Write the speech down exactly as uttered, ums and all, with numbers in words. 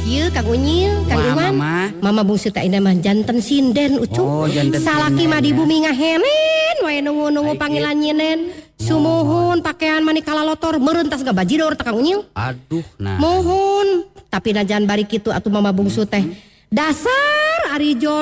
Ieu Kang Unyil, Kang Wah, Iwan. Mama. Mama bungsu teh indah mah janten sinden ucup. Oh, janten Salaki sinden, mah di ya. bumi ngahenen, wae nunggu-nunggu Baik, panggilan nyinen. Sumuhun pakaian mani kalalotor meureun tas gabajidor teh Kang Unyil. Aduh, nah. Mohon, tapi najan bari kitu atuh Mama bungsu teh. Dasar ari